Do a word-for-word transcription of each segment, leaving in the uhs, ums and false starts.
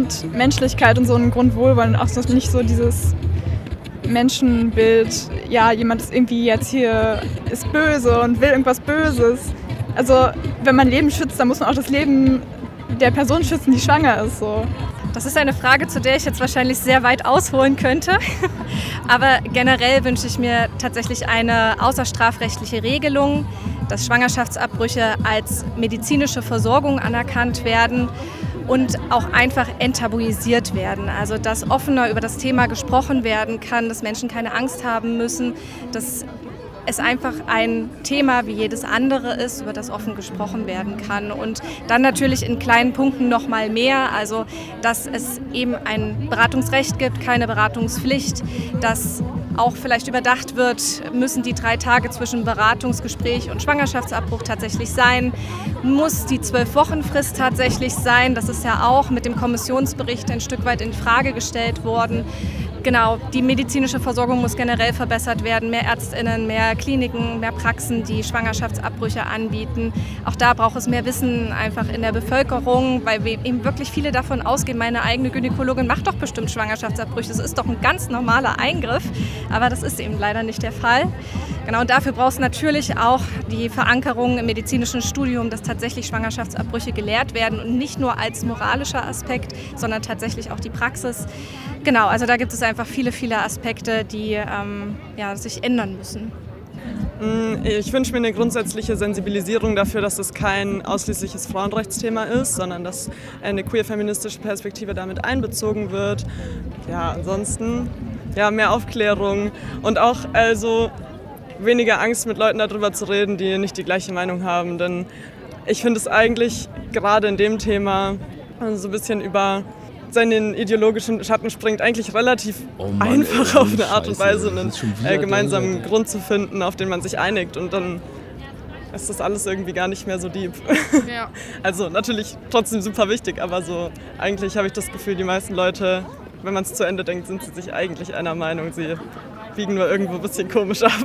Grundmenschlichkeit und so ein Grundwohlwollen und auch so nicht so dieses Menschenbild, ja, jemand ist irgendwie jetzt hier, ist böse und will irgendwas Böses. Also wenn man Leben schützt, dann muss man auch das Leben der Person schützen, die schwanger ist. So. Das ist eine Frage, zu der ich jetzt wahrscheinlich sehr weit ausholen könnte. Aber generell wünsche ich mir tatsächlich eine außerstrafrechtliche Regelung, dass Schwangerschaftsabbrüche als medizinische Versorgung anerkannt werden und auch einfach enttabuisiert werden. Also dass offener über das Thema gesprochen werden kann, dass Menschen keine Angst haben müssen, dass es einfach ein Thema wie jedes andere ist, über das offen gesprochen werden kann. Und dann natürlich in kleinen Punkten noch mal mehr, also dass es eben ein Beratungsrecht gibt, keine Beratungspflicht, dass auch vielleicht überdacht wird, müssen die drei Tage zwischen Beratungsgespräch und Schwangerschaftsabbruch tatsächlich sein, muss die Zwölf-Wochen-Frist tatsächlich sein, das ist ja auch mit dem Kommissionsbericht ein Stück weit in Frage gestellt worden. Genau, die medizinische Versorgung muss generell verbessert werden, mehr ÄrztInnen, mehr Kliniken, mehr Praxen, die Schwangerschaftsabbrüche anbieten. Auch da braucht es mehr Wissen einfach in der Bevölkerung, weil wir eben wirklich viele davon ausgehen, meine eigene Gynäkologin macht doch bestimmt Schwangerschaftsabbrüche, das ist doch ein ganz normaler Eingriff, aber das ist eben leider nicht der Fall. Genau, und dafür braucht es natürlich auch die Verankerung im medizinischen Studium, dass tatsächlich Schwangerschaftsabbrüche gelehrt werden und nicht nur als moralischer Aspekt, sondern tatsächlich auch die Praxis. Genau, also da gibt es einfach viele, viele Aspekte, die ähm, ja, sich ändern müssen. Ich wünsche mir eine grundsätzliche Sensibilisierung dafür, dass es kein ausschließliches Frauenrechtsthema ist, sondern dass eine queer-feministische Perspektive damit einbezogen wird. Ja, ansonsten ja, mehr Aufklärung und auch also weniger Angst, mit Leuten darüber zu reden, die nicht die gleiche Meinung haben. Denn ich finde es eigentlich gerade in dem Thema so ein bisschen über seinen ideologischen Schatten springt, eigentlich relativ oh Mann, einfach ey, auf eine Art und Weise einen äh, gemeinsamen der, Grund zu finden, auf den man sich einigt und dann ist das alles irgendwie gar nicht mehr so deep. Ja. Also natürlich trotzdem super wichtig, aber so eigentlich habe ich das Gefühl, die meisten Leute, wenn man es zu Ende denkt, sind sie sich eigentlich einer Meinung, sie biegen nur irgendwo ein bisschen komisch ab.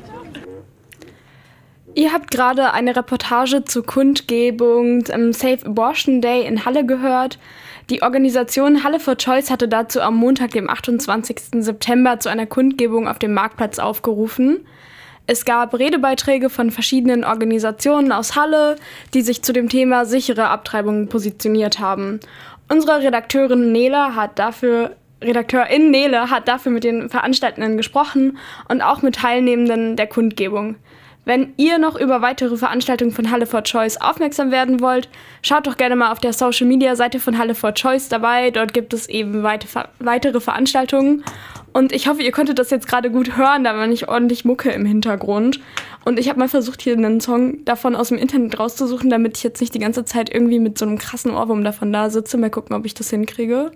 Ihr habt gerade eine Reportage zur Kundgebung am Safe Abortion Day in Halle gehört. Die Organisation Halle for Choice hatte dazu am Montag, dem achtundzwanzigsten September, zu einer Kundgebung auf dem Marktplatz aufgerufen. Es gab Redebeiträge von verschiedenen Organisationen aus Halle, die sich zu dem Thema sichere Abtreibung positioniert haben. Unsere Redakteurin Nele hat dafür, Redakteurin Nele hat dafür mit den Veranstaltenden gesprochen und auch mit Teilnehmenden der Kundgebung. Wenn ihr noch über weitere Veranstaltungen von Halle for Choice aufmerksam werden wollt, schaut doch gerne mal auf der Social-Media-Seite von Halle for Choice dabei. Dort gibt es eben weitere Veranstaltungen. Und ich hoffe, ihr konntet das jetzt gerade gut hören, da war nicht ordentlich Mucke im Hintergrund. Und ich habe mal versucht, hier einen Song davon aus dem Internet rauszusuchen, damit ich jetzt nicht die ganze Zeit irgendwie mit so einem krassen Ohrwurm davon da sitze. Mal gucken, ob ich das hinkriege.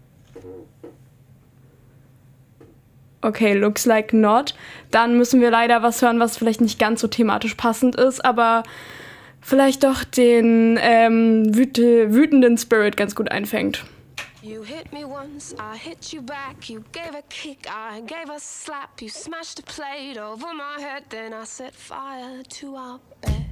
Okay, looks like not. Dann müssen wir leider was hören, was vielleicht nicht ganz so thematisch passend ist, aber vielleicht doch den ähm, wüte, wütenden Spirit ganz gut einfängt. You hit me once, I hit you back. You gave a kick, I gave a slap. You smashed a plate over my head, then I set fire to our bed.